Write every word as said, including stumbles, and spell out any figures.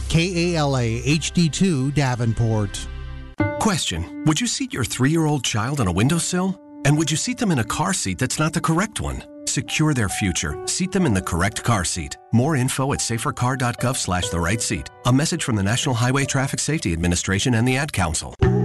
K A L A H D two Davenport. Question: would you seat your three-year-old child on a windowsill? And would you seat them in a car seat that's not the correct one? Secure their future. Seat them in the correct car seat. More info at safercar.gov slash the right seat. A message from the National Highway Traffic Safety Administration and the Ad Council.